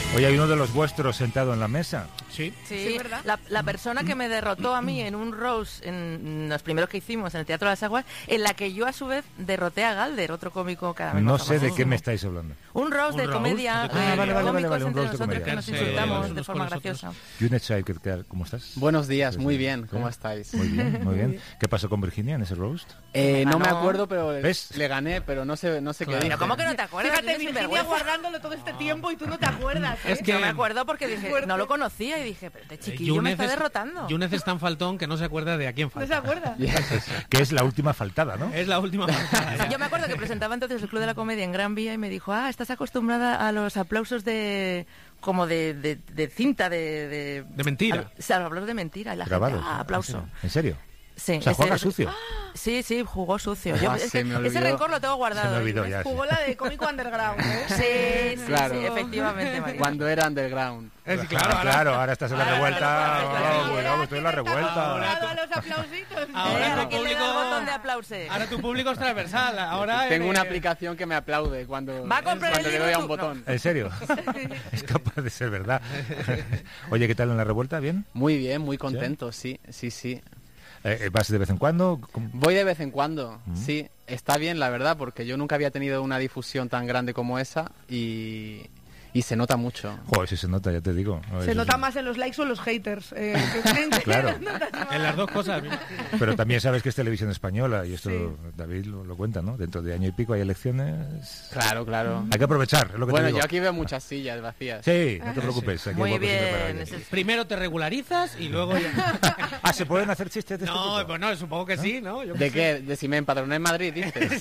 Oye, hay uno de los vuestros sentado en la mesa. Sí, ¿verdad? La persona que me derrotó a mí en un roast, en los primeros que hicimos en el Teatro de las Aguas, en la que yo a su vez derroté a Galder, otro cómico cada vez No más sé de famoso. qué me estáis hablando. Un roast de roast comedia, de comedia. Vale, cómicos un entre roast de nosotros comedia. que nos Sí, insultamos unos de forma con nosotros. graciosa. Yunet, ¿cómo estás? Buenos días, Pues muy sí. bien, ¿cómo ¿Sí? estáis? Muy bien, muy bien. ¿Qué pasó con Virginia en ese roast? No me ganó. acuerdo, pero ¿Ves? le gané, pero no sé qué Claro. dije. Pero ¿cómo que no te acuerdas? Fíjate, Tienes Virginia sinvergüenza. guardándolo todo este tiempo y tú no te acuerdas. Es que No me acuerdo porque dije, Fuerte. no lo conocía y dije, pero este chiquillo me está derrotando. Yunez es tan faltón que no se acuerda de a quién ¿No se falta. acuerda? Que es la última faltada, ¿no? Es la última faltada, ya. Yo me acuerdo que presentaba entonces el Club de la Comedia en Gran Vía y me dijo, estás acostumbrada a los aplausos de cinta, de mentira. O sea, aplausos de mentira. Y la Grabados. gente, aplauso. ¿En serio? Sí, O sea, juega sucio. Sí, jugó sucio. Se me olvidó. Ese rencor lo tengo guardado. Se me olvidó ¿eh? ya. Jugó la de cómico underground, ¿eh? Sí, Claro. sí, efectivamente, María. Cuando era underground. Claro, ahora estás en la revuelta. claro. Cuidado, estoy en la revuelta. A los aplausitos. Ahora tu Aquí le público- da el botón de aplause. Ahora tu público es transversal. Ahora Tengo una aplicación que me aplaude cuando Va a comprar le el doy a libro un tú. botón. ¿En serio? Es capaz de ser verdad. Oye, ¿qué tal en la revuelta? ¿Bien? Muy bien, muy contento, sí. ¿Vas de vez en cuando? ¿Cómo? Voy de vez en cuando, sí. Está bien, la verdad, porque yo nunca había tenido una difusión tan grande como esa y se nota mucho. Joder, si se nota, ya te digo. Se nota más en los likes o en los haters. Claro. En las dos cosas. Pero también sabes que es televisión española y esto Sí. David lo cuenta, ¿no? Dentro de año y pico hay elecciones. Claro. Hay que aprovechar, es lo que Bueno, te digo. yo aquí veo muchas sillas vacías. Sí, no te preocupes. Aquí hay Muy huecos siempre para bien. alguien. Primero te regularizas y luego ya... Ah, ¿se pueden hacer chistes de este No, tipo? pues no, supongo que sí, ¿no? Yo ¿De qué? ¿De si me empadroné en Madrid, dices?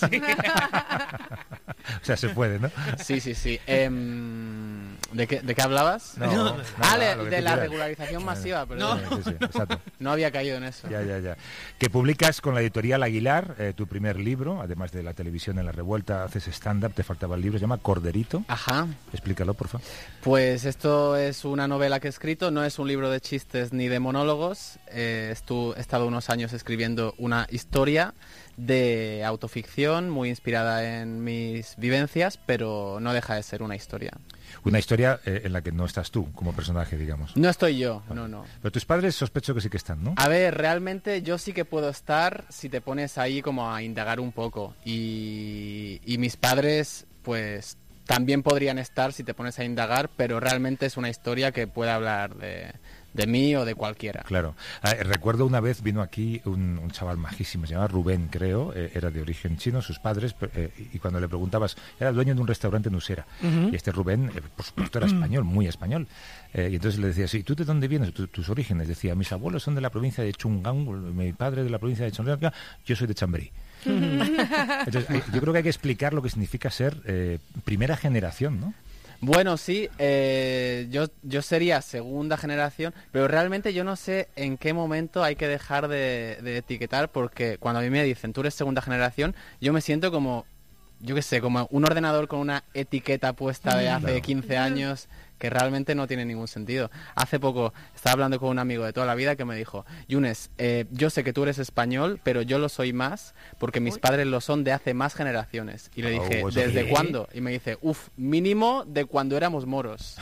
O sea, se puede, ¿no? Sí. ¿De qué hablabas? No, lo lo que de tú la quieras. regularización masiva, pero No. Sí, exacto. no había caído en eso. Ya. Que publicas con la editorial Aguilar tu primer libro, además de la televisión en la revuelta, haces stand-up, te faltaba el libro, se llama Corderito. Ajá. Explícalo, por favor. Pues esto es una novela que he escrito, no es un libro de chistes ni de monólogos. He estado unos años escribiendo una historia de autoficción muy inspirada en mis vivencias, pero no deja de ser una historia. Una historia en la que no estás tú como personaje, digamos. No estoy yo, no. Pero tus padres sospecho que sí que están, ¿no? A ver, realmente yo sí que puedo estar si te pones ahí como a indagar un poco. Y mis padres, pues, también podrían estar si te pones a indagar, pero realmente es una historia que puede hablar de mí o de cualquiera. Claro. Recuerdo una vez vino aquí un chaval majísimo, se llamaba Rubén, creo, era de origen chino, sus padres, y cuando le preguntabas, era el dueño de un restaurante en Usera. Y este Rubén, por supuesto, era español, muy español. Y entonces le decía, sí, ¿tú de dónde vienes? Tus orígenes. Decía, mis abuelos son de la provincia de Chungang, mi padre de la provincia de Chonreca, yo soy de Chamberí. Entonces, yo creo que hay que explicar lo que significa ser primera generación, ¿no? Bueno, sí, yo sería segunda generación, pero realmente yo no sé en qué momento hay que dejar de etiquetar, porque cuando a mí me dicen, tú eres segunda generación, yo me siento como, yo qué sé, como un ordenador con una etiqueta puesta de hace Claro. 15 años, que realmente no tiene ningún sentido. Hace poco estaba hablando con un amigo de toda la vida que me dijo, Yunes, yo sé que tú eres español, pero yo lo soy más porque mis padres lo son de hace más generaciones. Y le dije, ¿eso ¿desde qué? cuándo? Y me dice, mínimo de cuando éramos moros.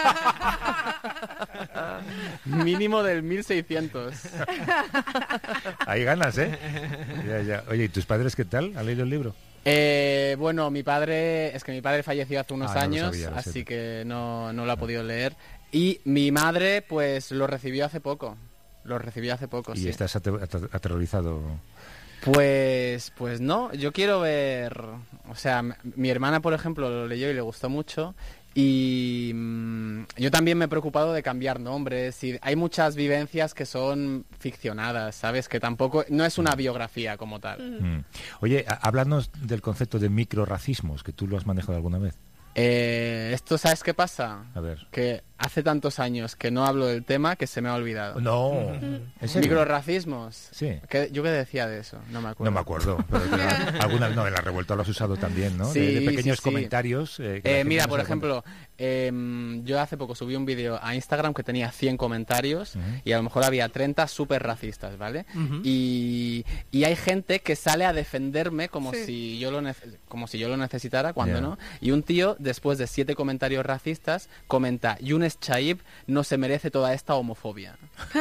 Mínimo del 1600. Ahí ganas, ¿eh? Ya. Oye, ¿y tus padres qué tal? ¿Han leído el libro? Bueno, mi padre falleció hace unos No lo años, sabía, lo así sé. que no lo ha podido leer. Y mi madre, pues, lo recibió hace poco. Y Sí. estás aterrorizado. Pues no, yo quiero ver... O sea, mi hermana, por ejemplo, lo leyó y le gustó mucho. Y yo también me he preocupado de cambiar nombres. Y hay muchas vivencias que son ficcionadas, ¿sabes? Que tampoco... No es una biografía como tal. Oye, háblanos del concepto de microrracismos, que tú lo has manejado alguna vez. Esto, ¿sabes qué pasa? A ver. Que hace tantos años que no hablo del tema que se me ha olvidado. No, ¿en serio? Microrracismos. Sí. ¿Yo qué decía de eso? No me acuerdo. No me acuerdo, pero claro, algunas no, en la revuelta lo has usado también, ¿no? Sí, de pequeños sí. comentarios. Que la gente Mira, no por se da cuenta. ejemplo, yo hace poco subí un vídeo a Instagram que tenía 100 comentarios Ujú. y a lo mejor había 30 súper racistas, ¿vale? Y hay gente que sale a defenderme como, Sí. si yo lo necesitara, cuando Ya. no. Y un tío, después de 7 comentarios racistas, comenta: Younes Chaib no se merece toda esta homofobia.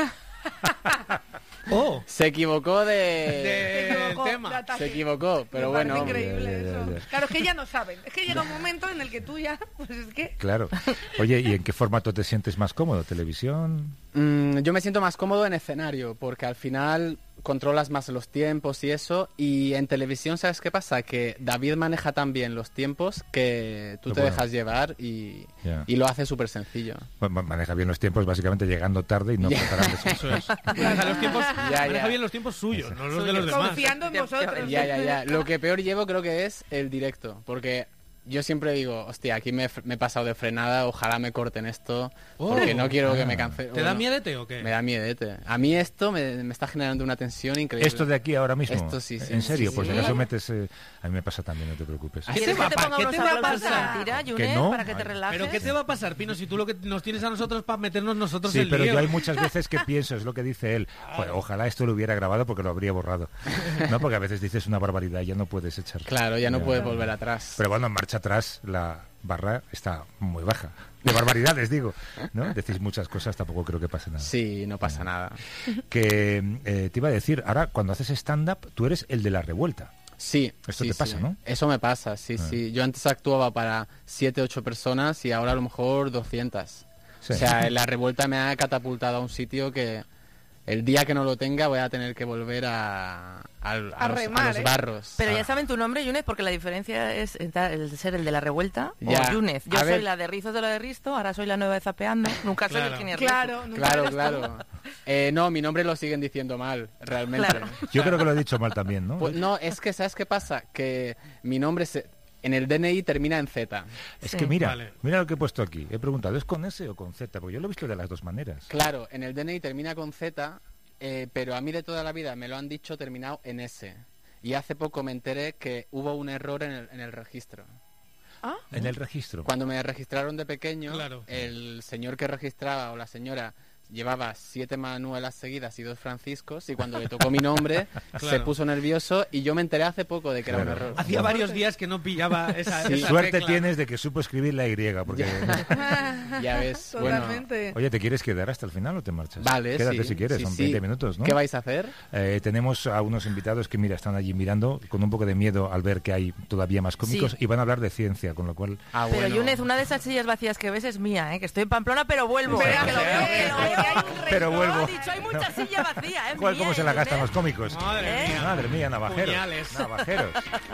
Oh, Se equivocó Se del equivocó tema. de ataque. Se equivocó, pero Me parece bueno. increíble Ya, eso. ya. Claro, es que ya no saben. Es que llega un momento en el que tú ya, pues es que... Claro. Oye, ¿y en qué formato te sientes más cómodo? ¿Televisión? Yo me siento más cómodo en escenario, porque al final controlas más los tiempos y eso, y en televisión, ¿sabes qué pasa? Que David maneja tan bien los tiempos que tú Lo te bueno. dejas llevar y Ya. lo hace súper sencillo. Bueno, maneja bien los tiempos, básicamente llegando tarde y no Ya. preparándose. Eso es. Maneja los tiempos, Ya, maneja ya. bien los tiempos suyos, no los de los demás. Confiando en vosotros. Ya. Lo que peor llevo creo que es el directo, porque yo siempre digo, hostia, aquí me he pasado de frenada, ojalá me corten esto, Oh. porque no quiero que me cancelen. ¿Te da miedete o qué? Me da miedete. A mí esto me está generando una tensión increíble. Esto de aquí ahora mismo. Esto sí. ¿En serio? Sí, pues sí. si acaso metes... a mí me pasa también, no te preocupes. ¿Qué te ¿Quieres va que te a ponga ¿qué unos te va a aplausos de pasar? mentira, ¿Que Yunes, no? para que te Ay. relajes? ¿Pero qué te va a pasar, Pino, si tú lo que nos tienes a nosotros para meternos nosotros Sí, en pero lío? yo hay muchas veces que pienso, es lo que dice él, joder, ojalá esto lo hubiera grabado porque lo habría borrado. No, porque a veces dices una barbaridad y ya no puedes echar. Claro, ya no puedes volver atrás. Pero bueno, en marcha atrás la barra está muy baja. De barbaridades, digo. ¿No? Decís muchas cosas, tampoco creo que pase nada. Sí, no pasa nada. Que te iba a decir, ahora cuando haces stand-up, tú eres el de la revuelta. Sí. Esto sí, te pasa, sí. ¿no? Eso me pasa, sí, Ah. sí. Yo antes actuaba para 7, 8 personas y ahora a lo mejor 200. Sí. O sea, la revuelta me ha catapultado a un sitio que el día que no lo tenga voy a tener que volver a remar, los ¿eh? barros. Pero ya saben tu nombre, Yunes, porque la diferencia es el ser el de la revuelta Ya. o Yunes. Yo A soy ver. la de Rizos de la de Risto, ahora soy la nueva de Zapeando. Nunca soy Claro. el genial. Claro, nunca eres tú. Claro. No, mi nombre lo siguen diciendo mal, realmente. Claro. Yo creo que lo he dicho mal también, ¿no? Pues no, es que, ¿sabes qué pasa? Que mi nombre en el DNI termina en Z. Es Sí. que mira, Vale. mira lo que he puesto aquí. He preguntado, ¿es con S o con Z? Porque yo lo he visto de las dos maneras. Claro, en el DNI termina con Z, pero a mí de toda la vida me lo han dicho terminado en S. Y hace poco me enteré que hubo un error en el registro. En el registro. Cuando me registraron de pequeño, Claro. el señor que registraba o la señora llevaba 7 Manuelas seguidas y 2 Franciscos, y cuando le tocó mi nombre se Claro. puso nervioso y yo me enteré hace poco de que era un Claro. error. Hacía varios días que no pillaba esa, Sí. esa Suerte tecla. tienes de que supo escribir la Y, porque... Ya ves, bueno. Totalmente. Oye, ¿te quieres quedar hasta el final o te marchas? Vale, Quédate sí, si quieres, sí, son sí. 20 minutos, ¿no? ¿Qué vais a hacer? Tenemos a unos invitados que, mira, están allí mirando con un poco de miedo al ver que hay todavía más cómicos Sí. y van a hablar de ciencia, con lo cual... Ah, Pero bueno. Yunes, una de esas sillas vacías que ves es mía, ¿eh? Que estoy en Pamplona, pero vuelvo. Pero, ¿eh? Que lo veo, que lo veo. Pero No, vuelvo. ha dicho, hay mucha silla vacía, ¿eh? ¿Cuál, Mía, ¿Cómo se la Yunes. gastan los cómicos? Madre ¿Eh? mía. Madre mía, navajeros. Puñales. Navajeros.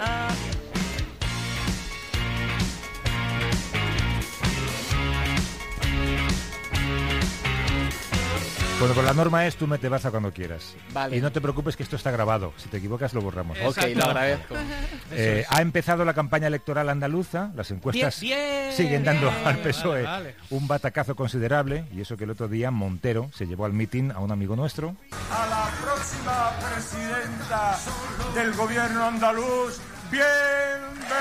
Bueno, pues la norma es tú mete baza cuando quieras. Vale. Y no te preocupes que esto está grabado. Si te equivocas lo borramos. Ok, Exacto. lo agradezco. Ha empezado la campaña electoral andaluza. Las encuestas Bien, siguen dando bien. al PSOE Vale. un batacazo considerable. Y eso que el otro día Montero se llevó al mitin a un amigo nuestro. A la próxima presidenta del gobierno andaluz, bienvenida.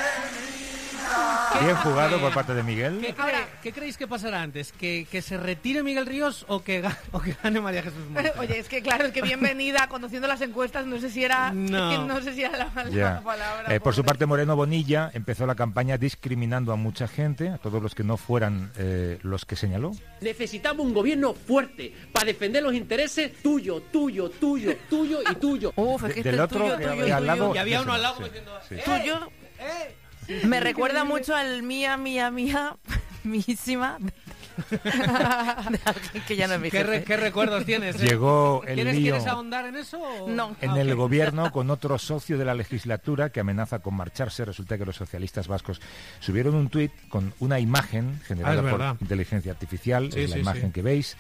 Bien jugado por parte de Miguel. ¿Qué creéis que pasará antes? ¿Que se retire Miguel Ríos o que gane María Jesús Montero? Oye, es que claro, es que bienvenida, conociendo las encuestas, no sé si era, No. no sé si era la Ya. palabra. Por su pobre. parte, Moreno Bonilla empezó la campaña discriminando a mucha gente, a todos los que no fueran los que señaló. Necesitamos un gobierno fuerte para defender los intereses tuyo y tuyo. Uf, es que Del este otro tuyo, que tuyo, había al tuyo. lado. Y había uno al lado Sí, como diciendo, sí. Tuyo. Me recuerda mucho al mía, mísima. De alguien que ya no es mi jefe. ¿Qué recuerdos tienes? Llegó el lío ¿Quieres ahondar en eso? o- No. en Ah, el ok. gobierno con otro socio de la legislatura que amenaza con marcharse. Resulta que los socialistas vascos subieron un tuit con una imagen generada Ah, es por verdad. inteligencia artificial, Sí, es la sí, imagen sí. que veis,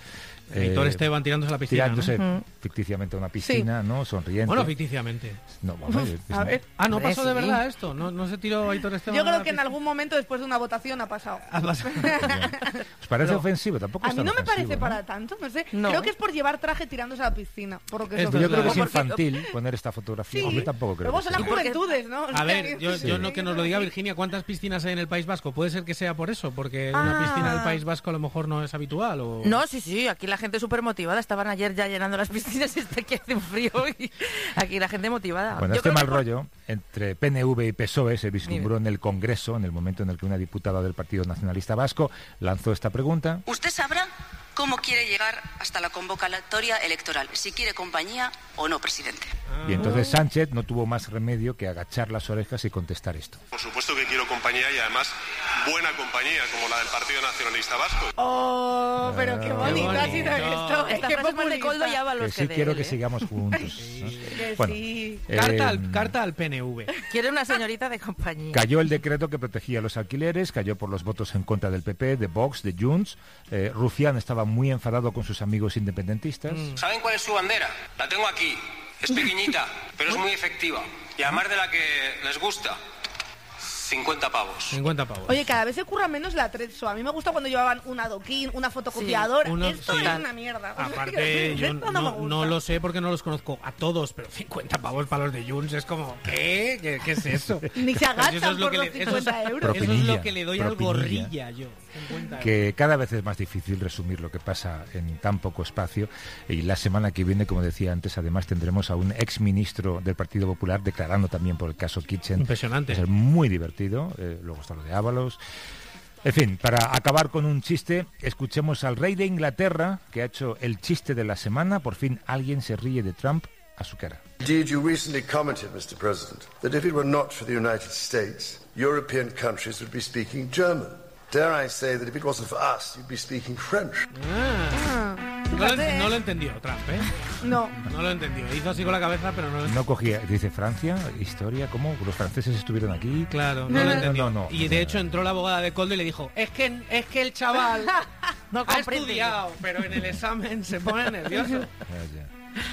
Aitor Esteban tirándose a la piscina, tirándose ¿no? ficticiamente a una piscina, ¿no? Sonriente. Bueno, ficticiamente. No, bueno, A ver. Ah, ¿no pasó de Sí. verdad esto? ¿No se tiró Aitor Esteban Yo a la creo que en piscina? algún momento después de una votación ha pasado. Ha pasado. ¿Os parece Pero- ofensivo? Tampoco A es mí tan no me ofensivo, parece ¿no? para tanto, no sé. No. Creo que es por llevar traje tirándose a la piscina. Por lo que Es eso verdad. Yo creo que es O porque- infantil poner esta fotografía. Sí, Hombre, tampoco creo luego que son sea. las juventudes, ¿no? O A sea, ver, yo que- no que nos lo diga Virginia, ¿cuántas piscinas hay en el País Vasco? Puede ser que sea por eso, porque una Ah. piscina del País Vasco a lo mejor no es habitual. O... No, sí, aquí la gente súper motivada. Estaban ayer ya llenando las piscinas y está que hace un frío y aquí la gente motivada. Bueno, Yo este creo mal que por- rollo entre PNV y PSOE se vislumbró en el Congreso en el momento en el que una diputada del Partido Nacionalista Vasco lanzó esta pregunta. Usted sabrá cómo quiere llegar hasta la convocatoria electoral, si quiere compañía o no, presidente. Y entonces Sánchez no tuvo más remedio que agachar las orejas y contestar esto. Por supuesto que quiero compañía y además buena compañía, como la del Partido Nacionalista Vasco. Oh, pero qué bonito ha sido esto. Esta Qué frase más de Coldo populista. ya va a Que los sí que de quiero él, que ¿eh? sigamos juntos. ¿no? Que Bueno, sí. Carta al PNV. Quiere una señorita de compañía. cayó el decreto que protegía los alquileres, cayó por los votos en contra del PP, de Vox, de Junts. Rufián estaba muy enfadado con sus amigos independentistas. ¿Saben cuál es su bandera? La tengo aquí. Es pequeñita, pero es muy efectiva. Y además de la que les gusta, 50 pavos. 50 pavos. Oye, cada vez se curra menos la Trezzo. A mí me gusta cuando llevaban un adoquín, una fotocopiadora. Sí, Esto es una mierda. Aparte, yo Esto no, me gusta. no lo sé porque no los conozco a todos, pero 50 pavos para los de Junts es como, ¿qué? ¿Qué es eso? Ni se agachan Eso es lo por que los le- eso es- 50 euros. Eso es Propinilla, lo que le doy al propinilla. gorrilla yo. 50 euros. Que cada vez es más difícil resumir lo que pasa en tan poco espacio. Y la semana que viene, como decía antes, además tendremos a un exministro del Partido Popular declarando también por el caso Kitchen. Impresionante. Va a ser muy divertido. Luego está lo de Ábalos. En fin, para acabar con un chiste, escuchemos al rey de Inglaterra, que ha hecho el chiste de la semana. Por fin alguien se ríe de Trump a su cara. Indeed, you recently commented, Mr. President, that if it were not for the United States, European countries would be speaking German. Dare I say that if it wasn't for us, you'd be speaking French. No lo entendió Trump, ¿eh? No. No lo entendió. Hizo así con la cabeza, pero no lo entendió. No cogía, dice Francia, historia, ¿cómo? Los franceses estuvieron aquí. Claro, no lo entendió. No. Y de hecho entró la abogada de Coldo y le dijo, es que el chaval No ha comprende. estudiado, pero en el examen se pone nervioso. Ya.